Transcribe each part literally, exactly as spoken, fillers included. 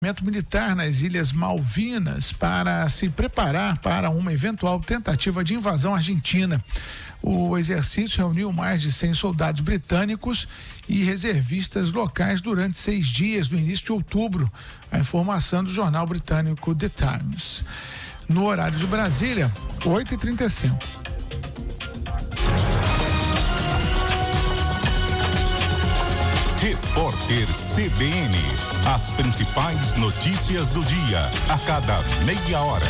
militar nas Ilhas Malvinas para se preparar para uma eventual tentativa de invasão argentina. O exercício reuniu mais de cem soldados britânicos e reservistas locais durante seis dias no início de outubro. A informação do jornal britânico The Times. No horário de Brasília, oito e trinta e cinco. Repórter C B N. As principais notícias do dia, a cada meia hora.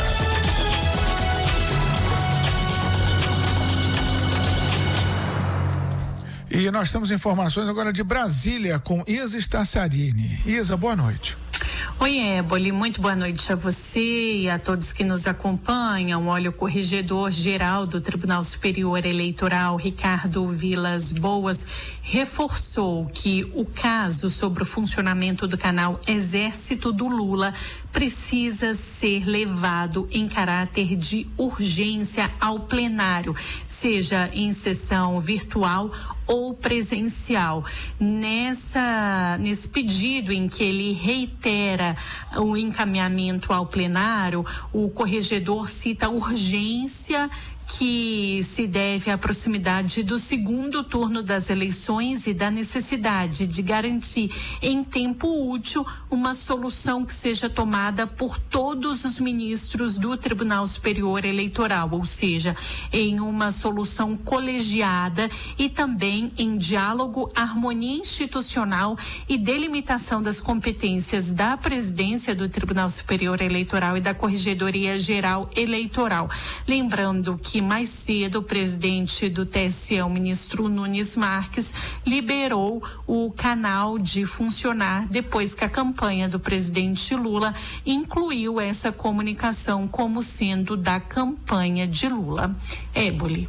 E nós temos informações agora de Brasília com Isa Staciarini. Isa, boa noite. Oi, Éboli, muito boa noite a você e a todos que nos acompanham. Olha, o corregedor-geral do Tribunal Superior Eleitoral, Ricardo Vilas Boas, reforçou que o caso sobre o funcionamento do canal Exército do Lula precisa ser levado em caráter de urgência ao plenário, seja em sessão virtual ou presencial. Nessa, nesse pedido em que ele reitera o encaminhamento ao plenário, o corregedor cita a urgência que se deve à proximidade do segundo turno das eleições e da necessidade de garantir em tempo útil uma solução que seja tomada por todos os ministros do Tribunal Superior Eleitoral, ou seja, em uma solução colegiada e também em diálogo, harmonia institucional e delimitação das competências da presidência do Tribunal Superior Eleitoral e da Corregedoria Geral Eleitoral. Lembrando que mais cedo o presidente do T S E, o ministro Nunes Marques, liberou o canal de funcionar depois que a campanha do presidente Lula incluiu essa comunicação como sendo da campanha de Lula. Éboli.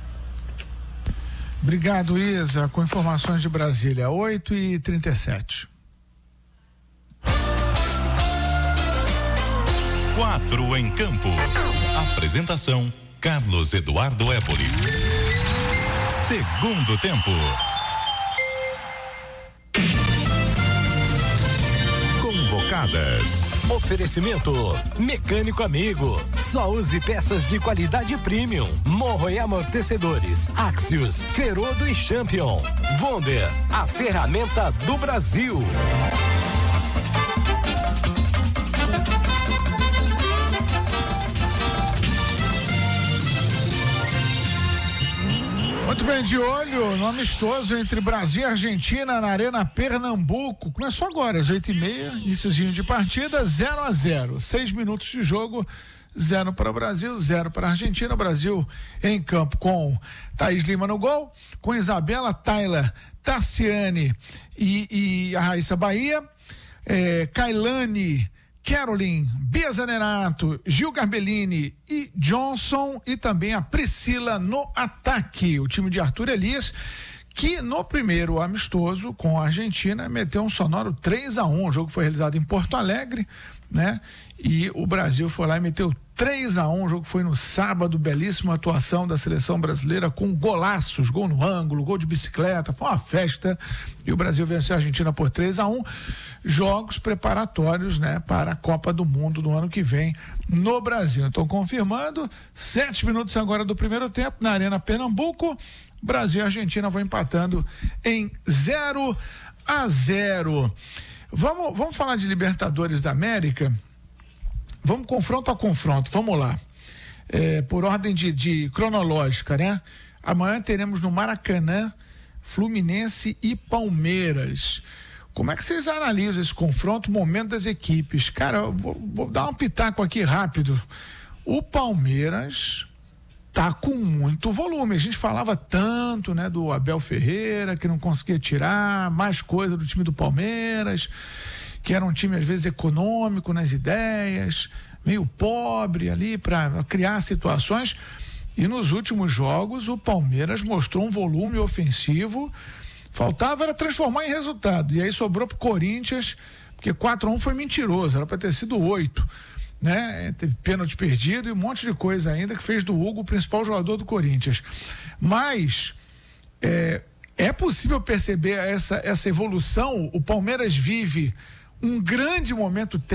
Obrigado, Isa, com informações de Brasília, oito e trinta e sete. Quatro em campo. Apresentação Carlos Eduardo Éboli. Segundo tempo. Convocadas. Oferecimento Mecânico Amigo. Só use peças de qualidade premium. Morro e amortecedores. Axios, Ferodo e Champion. Wonder, a ferramenta do Brasil. Muito bem, de olho no amistoso entre Brasil e Argentina na Arena Pernambuco. Começou agora, às oito e meia, iniciozinho de partida, zero a zero. Seis minutos de jogo, zero para o Brasil, zero para a Argentina. O Brasil em campo com Thaís Lima no gol, com Isabela, Tayla, Tassiane e, e a Raíssa Bahia, é, Kailane, Caroline, Bia Zanerato, Gil Garbellini e Johnson, e também a Priscila no ataque. O time de Arthur Elias, que no primeiro amistoso com a Argentina meteu um sonoro três a um. O jogo foi realizado em Porto Alegre, né? E o Brasil foi lá e meteu três a um. O jogo foi no sábado, belíssima atuação da seleção brasileira com golaços, gol no ângulo, gol de bicicleta, foi uma festa, e o Brasil venceu a Argentina por três a um. Jogos preparatórios, né, para a Copa do Mundo do ano que vem no Brasil. Então, confirmando, sete minutos agora do primeiro tempo na Arena Pernambuco, Brasil e Argentina vão empatando em zero a zero. Vamos, vamos falar de Libertadores da América. Vamos confronto a confronto, vamos lá. É, por ordem de, de cronológica, né? Amanhã teremos no Maracanã Fluminense e Palmeiras. Como é que vocês analisam esse confronto, o momento das equipes? Cara, eu vou, vou dar um pitaco aqui rápido. O Palmeiras tá com muito volume. A gente falava tanto, né, do Abel Ferreira, que não conseguia tirar mais coisa do time do Palmeiras, que era um time às vezes econômico nas ideias, meio pobre ali para criar situações, e nos últimos jogos o Palmeiras mostrou um volume ofensivo, faltava era transformar em resultado, e aí sobrou pro Corinthians, porque quatro a um foi mentiroso, era para ter sido oito, né? Teve pênalti perdido e um monte de coisa ainda que fez do Hugo o principal jogador do Corinthians, mas é, é possível perceber essa, essa evolução. O Palmeiras vive um grande momento técnico